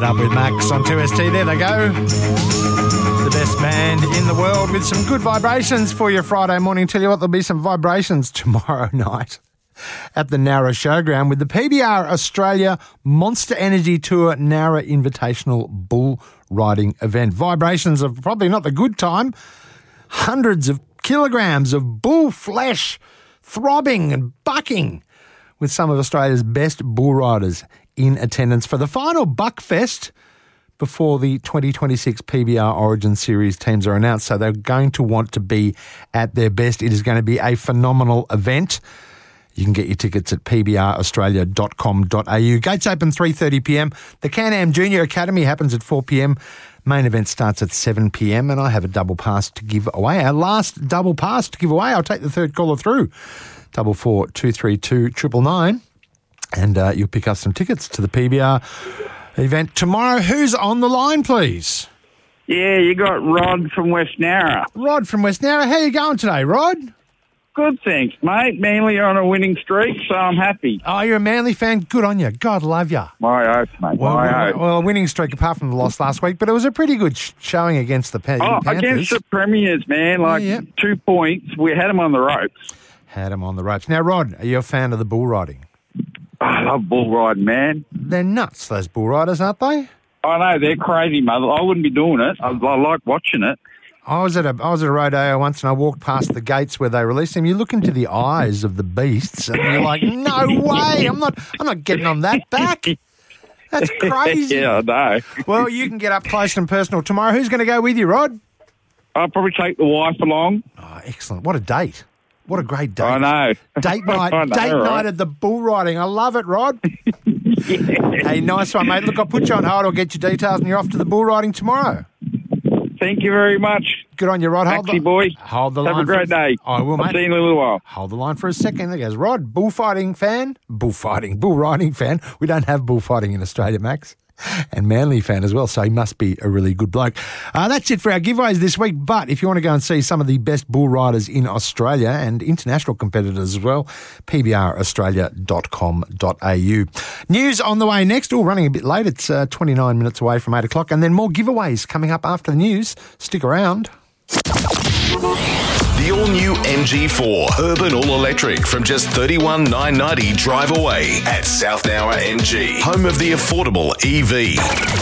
Get Up with Max on 2ST. There they go. The best band in the world with some good vibrations for your Friday morning. Tell you what, there'll be some vibrations tomorrow night at the Nowra Showground with the PBR Australia Monster Energy Tour Nowra Invitational Bull Riding event. Vibrations of probably not the good time. Hundreds of kilograms of bull flesh throbbing and bucking with some of Australia's best bull riders in attendance for the final Buckfest before the 2026 PBR Origin Series teams are announced. So they're going to want to be at their best. It is going to be a phenomenal event. You can get your tickets at pbraustralia.com.au. Gates open 3:30pm. The Can-Am Junior Academy happens at 4pm. Main event starts at 7pm, and I have a double pass to give away. Our last double pass to give away. I'll take the third caller through. 44 232 999. And you'll pick up some tickets to the PBR event tomorrow. Who's on the line, please? Yeah, you got Rod from West Nowra. Rod from West Nowra. How you going today, Rod? Good, thanks, mate. Manly are on a winning streak, so I'm happy. Oh, you're a Manly fan? Good on you. God love you. My oath, mate. My oath. Well, a winning streak apart from the loss last week, but it was a pretty good showing against the Panthers. Against the Premiers, man. 2 points. We had them on the ropes. Had them on the ropes. Now, Rod, are you a fan of the bull riding? I love bull riding, man. They're nuts, those bull riders, aren't they? I know, they're crazy, mate. I wouldn't be doing it. I like watching it. I was at a rodeo once and I walked past the gates where they released them. You look into the eyes of the beasts and you're like, no way, I'm not getting on that back. That's crazy. Yeah, I know. Well, you can get up close and personal tomorrow. Who's going to go with you, Rod? I'll probably take the wife along. Oh, excellent. What a date. What a great date. I know. Date night. Night at the bull riding. I love it, Rod. Yeah. Hey, nice one, mate. Look, I'll put you on hold. I'll get your details and you're off to the bull riding tomorrow. Thank you very much. Good on you, Rod. Taxi boy. Hold the line. Have a great day. I will, mate. I'll see you in a little while. Hold the line for a second. There goes Rod, bull riding fan. Bull riding fan. We don't have bullfighting in Australia, Max. And Manly fan as well, so he must be a really good bloke. That's it for our giveaways this week, but if you want to go and see some of the best bull riders in Australia and international competitors as well, pbraustralia.com.au. News on the way next. Running a bit late. It's 29 minutes away from 8 o'clock, and then more giveaways coming up after the news. Stick around. The all-new MG4 Urban All-Electric from just $31,990 drive away at South Nowra MG, home of the affordable EV.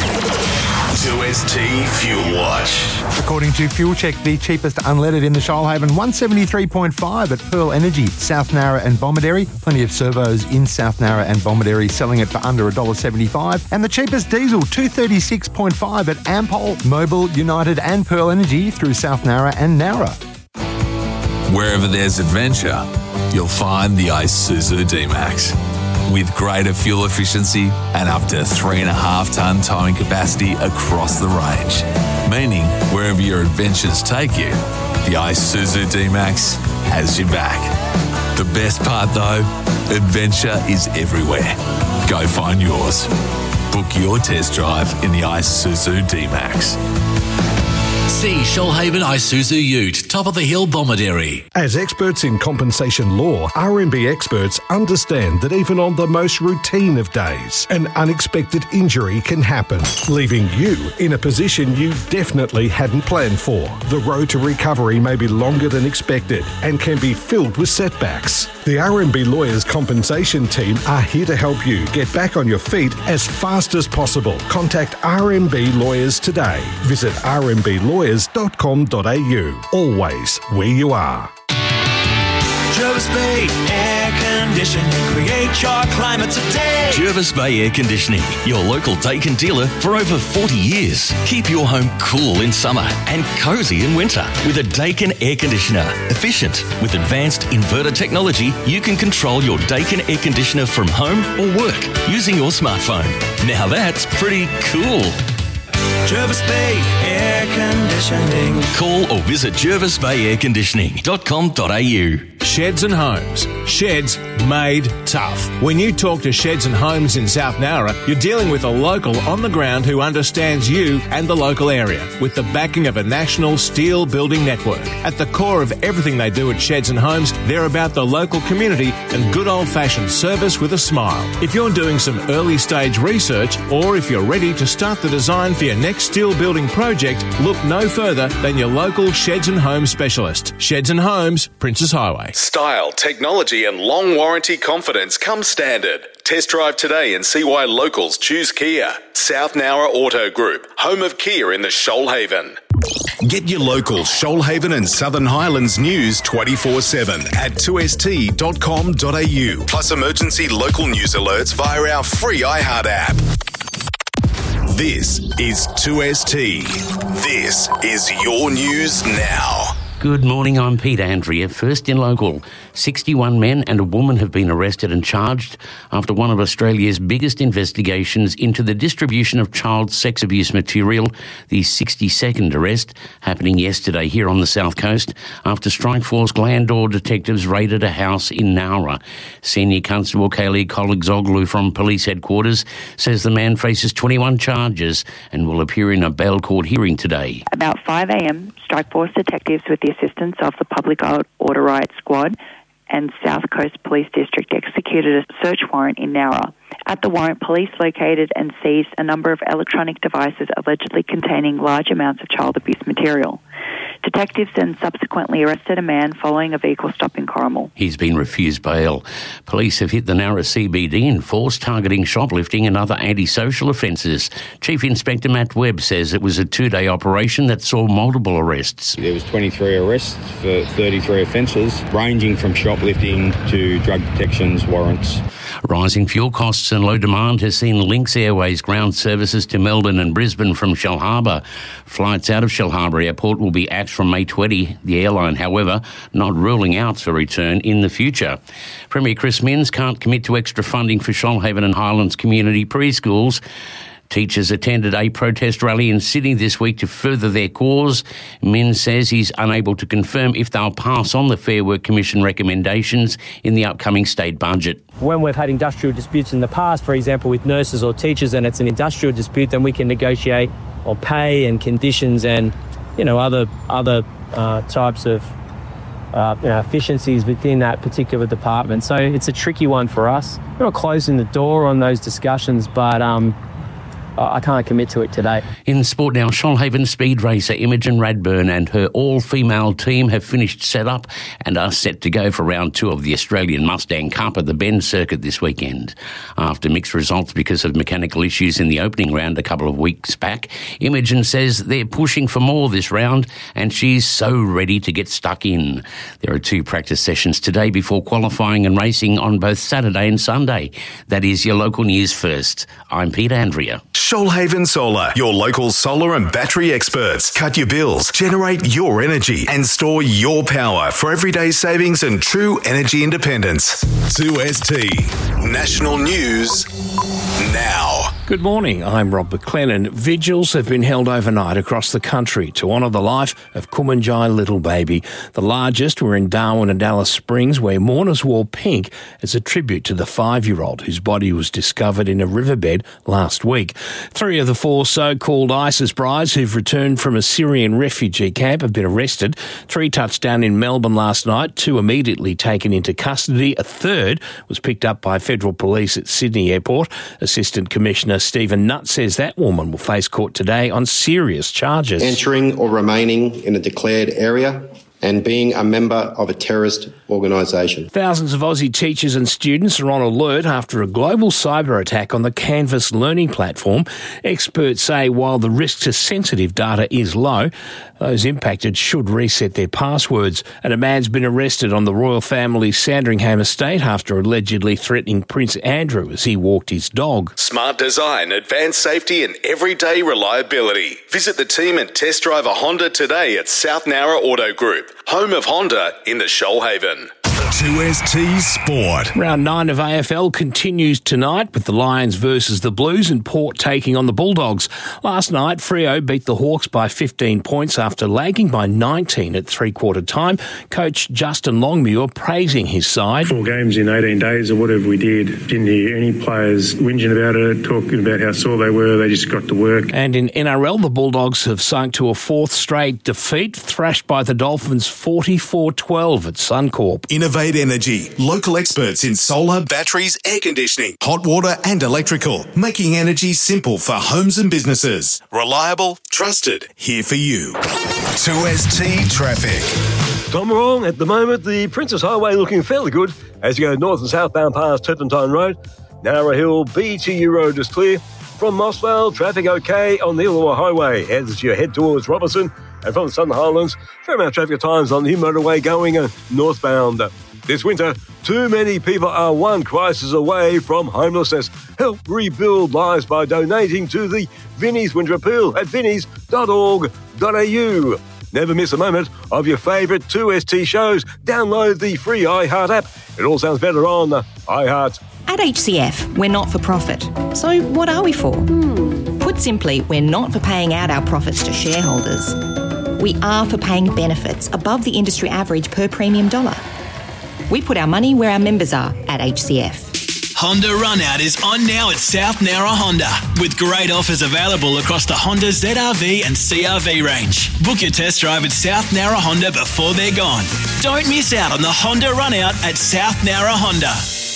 2ST Fuel Watch. According to Fuel Check, the cheapest unleaded in the Shoalhaven, 173.5 at Pearl Energy, South Nowra and Bomaderry. Plenty of servos in South Nowra and Bomaderry selling it for under $1.75. And the cheapest diesel, 236.5 at Ampol, Mobil, United and Pearl Energy through South Nowra and Nowra. Wherever there's adventure, you'll find the Isuzu D-Max. With greater fuel efficiency and up to 3.5 tonne towing capacity across the range. Meaning, wherever your adventures take you, the Isuzu D-Max has your back. The best part though, adventure is everywhere. Go find yours. Book your test drive in the Isuzu D-Max. See Shoalhaven Isuzu Ute, top of the hill, Bomaderry. As experts in compensation law, RMB experts understand that even on the most routine of days, an unexpected injury can happen, leaving you in a position you definitely hadn't planned for. The road to recovery may be longer than expected and can be filled with setbacks. The RMB Lawyers Compensation Team are here to help you get back on your feet as fast as possible. Contact RMB Lawyers today. Visit rmblawyers.com.au. Always where you are. Jervis Bay Air Conditioning. Create your climate today. Jervis Bay Air Conditioning, your local Daikin dealer for over 40 years. Keep your home cool in summer and cosy in winter with a Daikin air conditioner. Efficient with advanced inverter technology, you can control your Daikin air conditioner from home or work using your smartphone. Now that's pretty cool. Jervis Bay Air Conditioning. Call or visit jervisbayairconditioning.com.au. Sheds and Homes. Sheds made tough. When you talk to Sheds and Homes in South Nowra, you're dealing with a local on the ground who understands you and the local area, with the backing of a national steel building network. At the core of everything they do at Sheds and Homes, they're about the local community and good old-fashioned service with a smile. If you're doing some early-stage research, or if you're ready to start the design for your next steel building project, look no further than your local Sheds and Homes specialist. Sheds and Homes, Princes Highway. Style, technology and long warranty confidence come standard. Test drive today and see why locals choose Kia. South Nowra Auto Group, home of Kia in the Shoalhaven. Get your local Shoalhaven and Southern Highlands news 24/7 at 2st.com.au. Plus emergency local news alerts via our free iHeart app. This is 2ST. This is your news now. Good morning, I'm Peter Andrea. First in local, 61 men and a woman have been arrested and charged after one of Australia's biggest investigations into the distribution of child sex abuse material. The 62nd arrest happening yesterday here on the South Coast after Strikeforce Glandor detectives raided a house in Nowra. Senior Constable Kaylee Kolegzoglu from Police Headquarters says the man faces 21 charges and will appear in a bail court hearing today. About 5 a.m, Strikeforce detectives with the assistance of the Public Order Riot Squad and South Coast Police District executed a search warrant in Nowra. At the warrant, police located and seized a number of electronic devices allegedly containing large amounts of child abuse material. Detectives then subsequently arrested a man following a vehicle stop in Corrimal. He's been refused bail. Police have hit the Nowra CBD in force, targeting shoplifting and other antisocial offences. Chief Inspector Matt Webb says it was a 2-day operation that saw multiple arrests. There was 23 arrests for 33 offences, ranging from shoplifting to drug detections, warrants. Rising fuel costs and low demand has seen Lynx Airways ground services to Melbourne and Brisbane from Shellharbour. Flights out of Shellharbour Airport will be axed from May 20. The airline, however, not ruling out a return in the future. Premier Chris Minns can't commit to extra funding for Shoalhaven and Highlands community preschools. Teachers attended a protest rally in Sydney this week to further their cause. Minns says he's unable to confirm if they'll pass on the Fair Work Commission recommendations in the upcoming state budget. When we've had industrial disputes in the past, for example, with nurses or teachers, and it's an industrial dispute, then we can negotiate on pay and conditions and, other types of efficiencies within that particular department. So it's a tricky one for us. We're not closing the door on those discussions, but I can't commit to it today. In sport now, Shoalhaven speed racer Imogen Radburn and her all-female team have finished set up and are set to go for round 2 of the Australian Mustang Cup at the Bend Circuit this weekend. After mixed results because of mechanical issues in the opening round a couple of weeks back, Imogen says they're pushing for more this round and she's so ready to get stuck in. There are 2 practice sessions today before qualifying and racing on both Saturday and Sunday. That is your local news first. I'm Peter Andrea. Shoalhaven Solar, your local solar and battery experts. Cut your bills, generate your energy and store your power for everyday savings and true energy independence. 2ST National News now. Good morning, I'm Rob McLennan. Vigils have been held overnight across the country to honour the life of Kumanjai Little Baby. The largest were in Darwin and Alice Springs, where mourners wore pink as a tribute to the 5-year-old whose body was discovered in a riverbed last week. 3 of the 4 so-called ISIS brides who've returned from a Syrian refugee camp have been arrested. 3 touched down in Melbourne last night, 2 immediately taken into custody. A third was picked up by federal police at Sydney Airport. Assistant Commissioner Stephen Nutt says that woman will face court today on serious charges. Entering or remaining in a declared area and being a member of a terrorist organisation. Thousands of Aussie teachers and students are on alert after a global cyber attack on the Canvas learning platform. Experts say while the risk to sensitive data is low, those impacted should reset their passwords. And a man's been arrested on the royal family's Sandringham estate after allegedly threatening Prince Andrew as he walked his dog. Smart design, advanced safety and everyday reliability. Visit the team and test drive a Honda today at South Nowra Auto Group, home of Honda in the Shoalhaven. 2ST Sport. Round 9 of AFL continues tonight with the Lions versus the Blues and Port taking on the Bulldogs. Last night, Freo beat the Hawks by 15 points after lagging by 19 at three-quarter time. Coach Justin Longmuir praising his side. 4 games in 18 days or whatever we did. Didn't hear any players whinging about it, talking about how sore they were. They just got to work. And in NRL, the Bulldogs have sunk to a 4th straight defeat, thrashed by the Dolphins 44-12 at Suncorp. Innovate Energy, local experts in solar, batteries, air conditioning, hot water and electrical, making energy simple for homes and businesses. Reliable, trusted, here for you. 2ST Traffic. Tom Wrong, at the moment the Princess Highway looking fairly good as you go north and southbound past Turpentine Road. Narra Hill BTU Road is clear. From Mossvale, traffic okay on the Illawarra Highway as you head towards Robertson. And from the Southern Highlands, fair amount of traffic at times on the new motorway going northbound. This winter, too many people are one crisis away from homelessness. Help rebuild lives by donating to the Vinnie's Winter Appeal at vinnies.org.au. Never miss a moment of your favourite 2ST shows. Download the free iHeart app. It all sounds better on iHeart. At HCF, we're not for profit. So what are we for? Put simply, we're not for paying out our profits to shareholders. We are for paying benefits above the industry average per premium dollar. We put our money where our members are at HCF. Honda Runout is on now at South Nowra Honda, with great offers available across the Honda ZRV and CRV range. Book your test drive at South Nowra Honda before they're gone. Don't miss out on the Honda Runout at South Nowra Honda.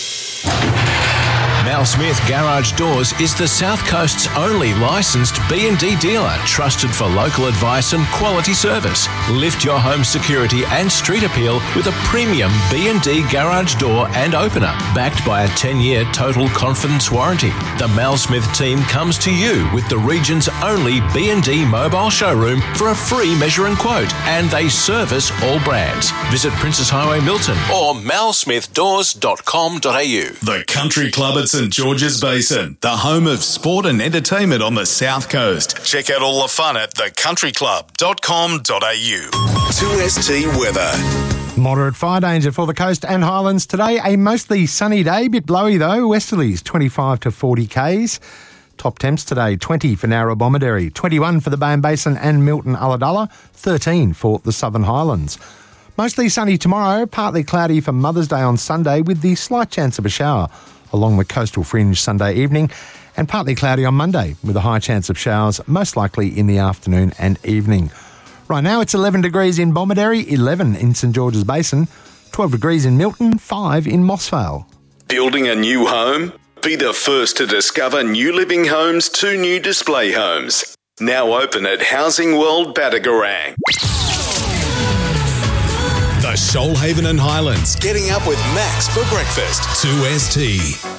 Mal Smith Garage Doors is the South Coast's only licensed B&D dealer, trusted for local advice and quality service. Lift your home security and street appeal with a premium B&D garage door and opener, backed by a 10-year total confidence warranty. The Mal Smith team comes to you with the region's only B&D mobile showroom for a free measure and quote, and they service all brands. Visit Princess Highway Milton or malsmithdoors.com.au. The Country Club at St George's Basin, the home of sport and entertainment on the South Coast. Check out all the fun at thecountryclub.com.au. 2ST weather. Moderate fire danger for the coast and highlands today. A mostly sunny day, bit blowy though. Westerlies 25 to 40 k's. Top temps today, 20 for Narra Bomaderry, 21 for the Bowen Basin and Milton Ulladulla, 13 for the Southern Highlands. Mostly sunny tomorrow, partly cloudy for Mother's Day on Sunday with the slight chance of a shower along the coastal fringe Sunday evening, and partly cloudy on Monday with a high chance of showers, most likely in the afternoon and evening. Right now it's 11 degrees in Bomaderry, 11 in St George's Basin, 12 degrees in Milton, 5 in Mossvale. Building a new home? Be the first to discover New Living Homes 2 new display homes. Now open at Housing World Batagaran. The Shoalhaven and Highlands, getting up with Max for breakfast. 2ST.